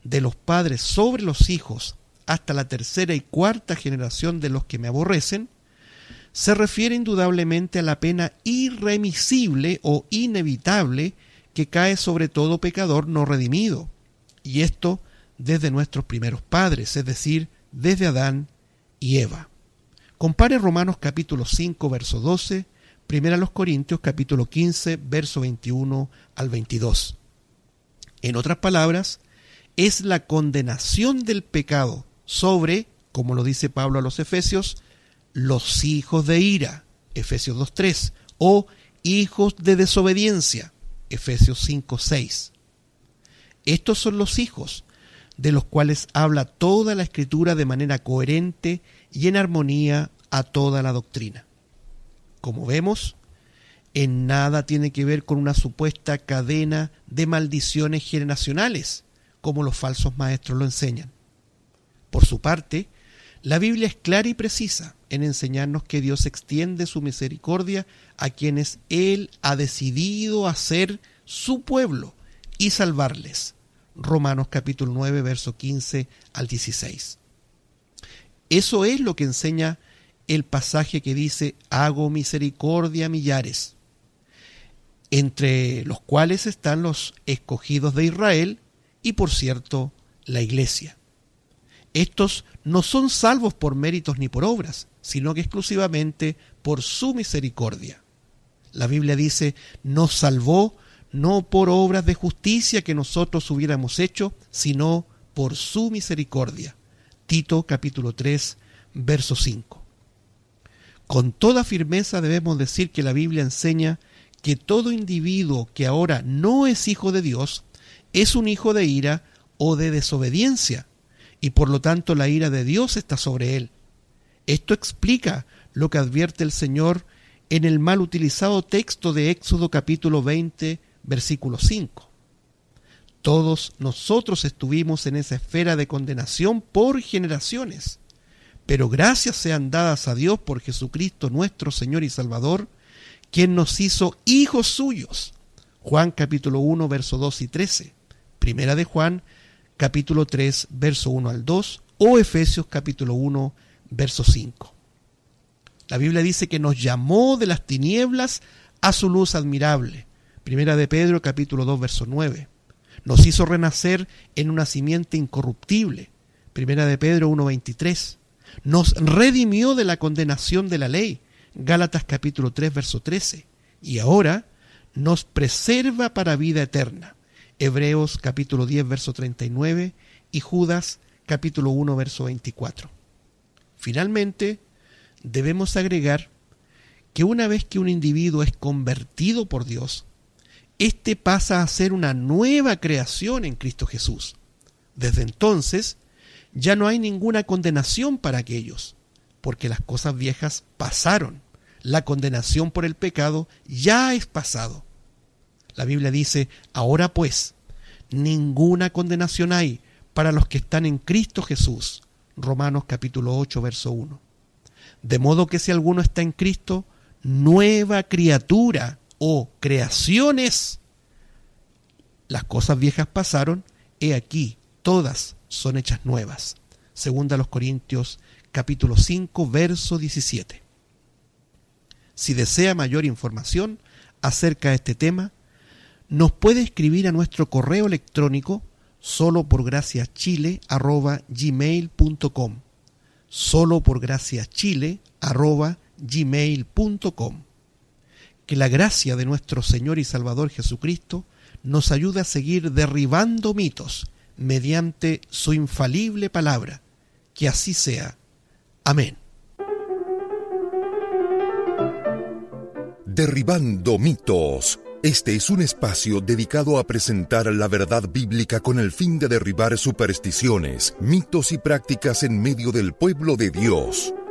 de los padres sobre los hijos hasta la tercera y cuarta generación de los que me aborrecen, se refiere indudablemente a la pena irremisible o inevitable que cae sobre todo pecador no redimido, y esto desde nuestros primeros padres, es decir, desde Adán y Eva. Compare Romanos capítulo 5, verso 12, 1 Corintios capítulo 15, verso 21 al 22. En otras palabras, es la condenación del pecado sobre, como lo dice Pablo a los Efesios, los hijos de ira, Efesios 2:3, o hijos de desobediencia, Efesios 5:6. Estos son los hijos de los cuales habla toda la Escritura de manera coherente y en armonía a toda la doctrina. Como vemos, en nada tiene que ver con una supuesta cadena de maldiciones generacionales, como los falsos maestros lo enseñan. Por su parte, la Biblia es clara y precisa en enseñarnos que Dios extiende su misericordia a quienes Él ha decidido hacer su pueblo y salvarles. Romanos capítulo 9, verso 15 al 16. Eso es lo que enseña el pasaje que dice: hago misericordia a millares, entre los cuales están los escogidos de Israel y, por cierto, la iglesia. Estos no son salvos por méritos ni por obras, sino que exclusivamente por su misericordia. La Biblia dice: nos salvó no por obras de justicia que nosotros hubiéramos hecho, sino por su misericordia. Tito capítulo 3, verso 5. Con toda firmeza debemos decir que la Biblia enseña que todo individuo que ahora no es hijo de Dios es un hijo de ira o de desobediencia, y por lo tanto la ira de Dios está sobre él. Esto explica lo que advierte el Señor en el mal utilizado texto de Éxodo capítulo 20, versículo 5. Todos nosotros estuvimos en esa esfera de condenación por generaciones, pero gracias sean dadas a Dios por Jesucristo nuestro Señor y Salvador, quien nos hizo hijos suyos. Juan capítulo 1, verso 2 y 13. Primera de Juan capítulo 3, verso 1 al 2, o Efesios capítulo 1, verso 5. La Biblia dice que nos llamó de las tinieblas a su luz admirable. Primera de Pedro capítulo 2, verso 9. Nos hizo renacer en una simiente incorruptible. Primera de Pedro 1, 23. Nos redimió de la condenación de la ley. Gálatas capítulo 3, verso 13. Y ahora nos preserva para vida eterna. Hebreos capítulo 10, verso 39 y Judas capítulo 1, verso 24. Finalmente, debemos agregar que una vez que un individuo es convertido por Dios, éste pasa a ser una nueva creación en Cristo Jesús. Desde entonces, ya no hay ninguna condenación para aquellos, porque las cosas viejas pasaron. La condenación por el pecado ya es pasado. La Biblia dice: ahora pues, ninguna condenación hay para los que están en Cristo Jesús. Romanos capítulo 8, verso 1. De modo que si alguno está en Cristo, nueva criatura o creaciones. Las cosas viejas pasaron, he aquí, todas son hechas nuevas. Segunda a los Corintios capítulo 5, verso 17. Si desea mayor información acerca de este tema, nos puede escribir a nuestro correo electrónico soloporgraciachile@gmail.com, soloporgraciachile@gmail.com. Que la gracia de nuestro Señor y Salvador Jesucristo nos ayude a seguir derribando mitos mediante su infalible palabra. Que así sea. Amén. Derribando mitos. Este es un espacio dedicado a presentar la verdad bíblica con el fin de derribar supersticiones, mitos y prácticas en medio del pueblo de Dios.